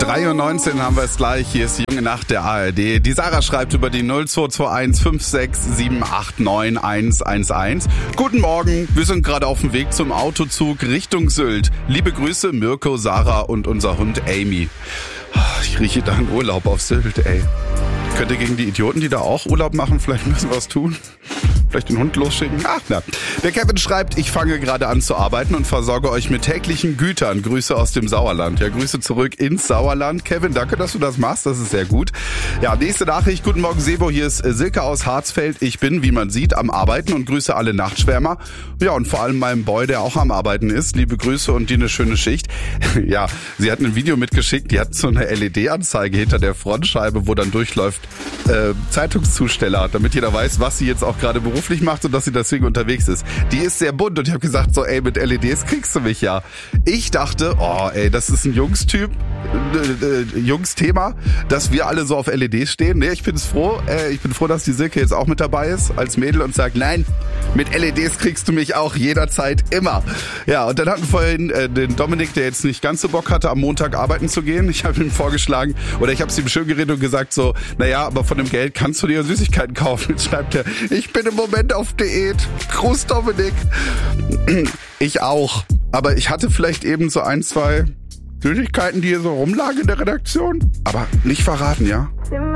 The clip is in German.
3:19 haben wir es gleich. Hier ist die junge Nacht der ARD. Die Sarah schreibt über die 0221 56789 111. Guten Morgen, wir sind gerade auf dem Weg zum Autozug Richtung Sylt. Liebe Grüße, Mirko, Sarah und unser Hund Amy. Ich rieche da einen Urlaub auf Sylt, ey. Könnt ihr gegen die Idioten, die da auch Urlaub machen, vielleicht müssen wir was tun? Vielleicht den Hund losschicken? Ach na. Der Kevin schreibt, ich fange gerade an zu arbeiten und versorge euch mit täglichen Gütern. Grüße aus dem Sauerland. Ja, Grüße zurück ins Sauerland. Kevin, danke, dass du das machst. Das ist sehr gut. Ja, nächste Nachricht. Guten Morgen, Sebo. Hier ist Silke aus Harzfeld. Ich bin, wie man sieht, am Arbeiten und grüße alle Nachtschwärmer. Ja, und vor allem meinem Boy, der auch am Arbeiten ist. Liebe Grüße und dir eine schöne Schicht. Ja, sie hat ein Video mitgeschickt. Die hat so eine LED-Anzeige hinter der Frontscheibe, wo dann durchläuft Zeitungszusteller, damit jeder weiß, was sie jetzt auch gerade beruflich macht und dass sie deswegen unterwegs ist. Die ist sehr bunt und ich habe gesagt, so ey, mit LEDs kriegst du mich ja. Ich dachte, oh ey, das ist ein Jungstyp, Jungsthema, dass wir alle so auf LEDs stehen. Nee, ich bin froh, dass die Silke jetzt auch mit dabei ist als Mädel und sagt, nein, mit LEDs kriegst du mich auch jederzeit immer. Ja, und dann hatten wir vorhin den Dominik, der jetzt nicht ganz so Bock hatte, am Montag arbeiten zu gehen. Ich habe ihm vorgeschlagen, oder ich habe es ihm schön geredet und gesagt so, naja, aber von dem Geld kannst du dir Süßigkeiten kaufen. Jetzt schreibt er, ich bin im Moment auf Diät. Gruß Dominik. Ich auch. Aber ich hatte vielleicht eben so 1, 2 Süßigkeiten, die hier so rumlagen in der Redaktion. Aber nicht verraten, ja?